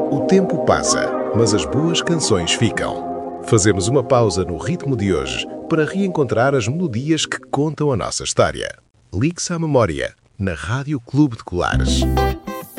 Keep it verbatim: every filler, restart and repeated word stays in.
O tempo passa, mas as boas canções ficam. Fazemos uma pausa no ritmo de hoje para reencontrar as melodias que contam a nossa história. Ligue-se à memória, na Rádio Clube de Colares.